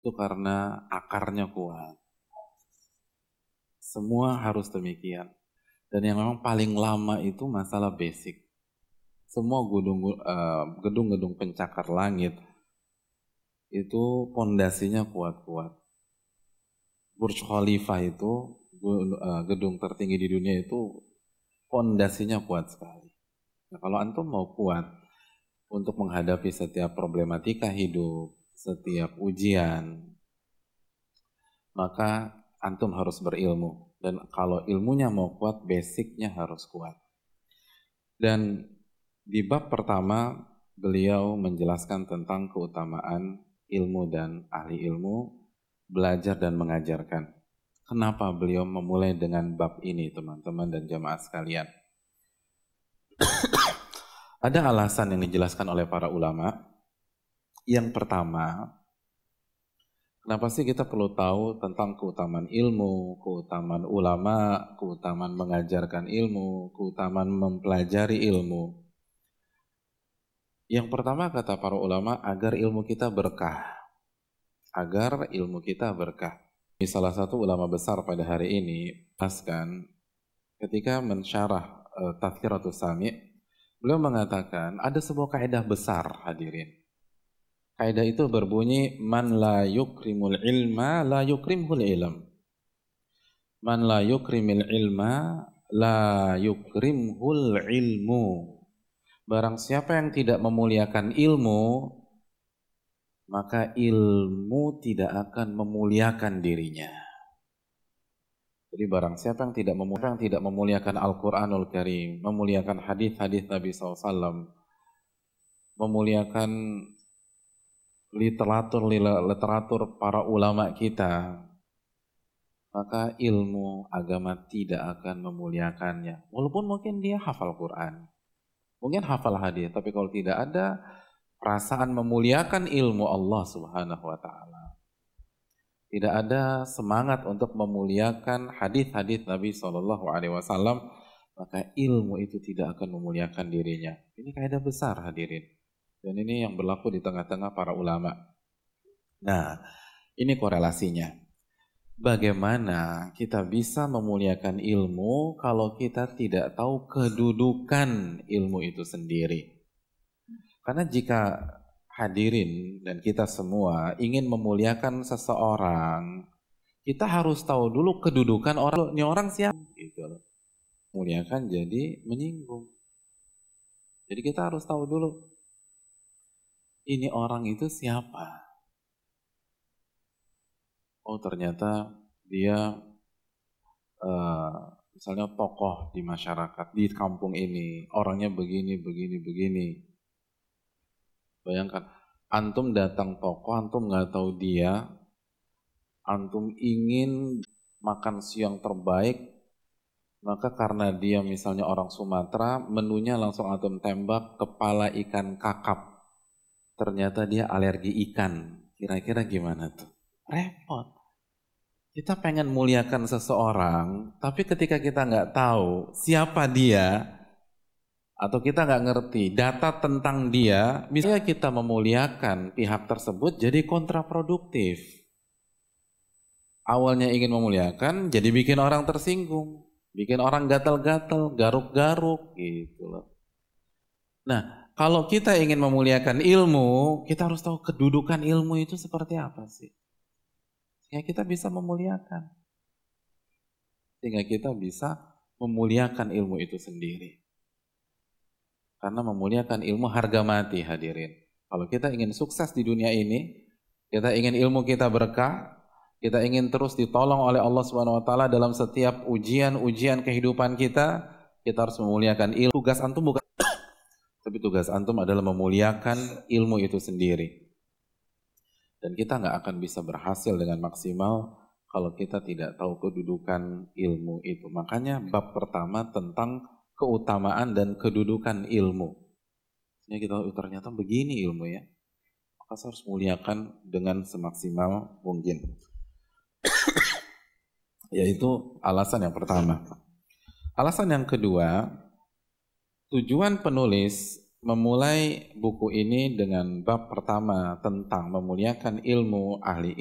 itu karena akarnya kuat. Semua harus demikian. Dan yang memang paling lama itu masalah basic. Semua gedung-gedung pencakar langit itu pondasinya kuat-kuat. Burj Khalifa itu gedung tertinggi di dunia itu pondasinya kuat sekali. Nah, kalau antum mau kuat untuk menghadapi setiap problematika hidup, setiap ujian, maka antum harus berilmu. Dan kalau ilmunya mau kuat, basicnya harus kuat. Dan di bab pertama, beliau menjelaskan tentang keutamaan ilmu dan ahli ilmu, belajar dan mengajarkan. Kenapa beliau memulai dengan bab ini, teman-teman dan jamaah sekalian? Ada alasan yang dijelaskan oleh para ulama. Yang pertama, kenapa sih kita perlu tahu tentang keutamaan ilmu, keutamaan ulama, keutamaan mengajarkan ilmu, keutamaan mempelajari ilmu? Yang pertama kata para ulama, agar ilmu kita berkah. Agar ilmu kita berkah. Salah satu ulama besar pada hari ini, paskan, ketika mensyarah Tazkiratus Sami', beliau mengatakan ada sebuah kaidah besar, hadirin. Kaidah itu berbunyi, man la yukrimul ilma la yukrimhul ilm. Man la yukrimil ilma la yukrimhul ilmu. Barang siapa yang tidak memuliakan ilmu, maka ilmu tidak akan memuliakan dirinya. Jadi barang siapa yang tidak memuliakan Al-Quranul Karim, memuliakan hadis-hadis Nabi SAW, memuliakan literatur para ulama kita, maka ilmu agama tidak akan memuliakannya. Walaupun mungkin dia hafal Quran, mungkin hafal hadis, tapi kalau tidak ada perasaan memuliakan ilmu Allah Subhanahu wa Ta'ala, tidak ada semangat untuk memuliakan hadis-hadis Nabi SAW, maka ilmu itu tidak akan memuliakan dirinya. Ini kaidah besar, hadirin. Dan ini yang berlaku di tengah-tengah para ulama. Nah, ini korelasinya. Bagaimana kita bisa memuliakan ilmu kalau kita tidak tahu kedudukan ilmu itu sendiri? Karena jika hadirin dan kita semua ingin memuliakan seseorang, kita harus tahu dulu kedudukan orang. Ini orang siapa? Gitu. Muliakan jadi menyinggung. Jadi kita harus tahu dulu, ini orang itu siapa? Oh, ternyata dia misalnya tokoh di masyarakat, di kampung ini, orangnya begini. Bayangkan, antum datang tokoh, antum nggak tahu dia, antum ingin makan siang terbaik, maka karena dia misalnya orang Sumatera, menunya langsung antum tembak kepala ikan kakap. Ternyata dia alergi ikan. Kira-kira gimana tuh? Repot. Kita pengen muliakan seseorang, tapi ketika kita nggak tahu siapa dia, atau kita nggak ngerti data tentang dia, misalnya kita memuliakan pihak tersebut jadi kontraproduktif. Awalnya ingin memuliakan, jadi bikin orang tersinggung, bikin orang gatal-gatal, garuk-garuk, gitu loh. Nah, kalau kita ingin memuliakan ilmu, kita harus tahu kedudukan ilmu itu seperti apa sih. Sehingga kita bisa memuliakan. Sehingga kita bisa memuliakan ilmu itu sendiri. Karena memuliakan ilmu harga mati, hadirin. Kalau kita ingin sukses di dunia ini, kita ingin ilmu kita berkah, kita ingin terus ditolong oleh Allah Subhanahu wa Ta'ala dalam setiap ujian-ujian kehidupan kita harus memuliakan ilmu. Tugas antum bukan, tapi tugas antum adalah memuliakan ilmu itu sendiri. Dan kita nggak akan bisa berhasil dengan maksimal kalau kita tidak tahu kedudukan ilmu itu. Makanya bab pertama tentang keutamaan dan kedudukan ilmu. Jadi kita ternyata begini ilmu ya. Maka saya harus muliakan dengan semaksimal mungkin. Yaitu alasan yang pertama. Alasan yang kedua, tujuan penulis memulai buku ini dengan bab pertama tentang memuliakan ilmu ahli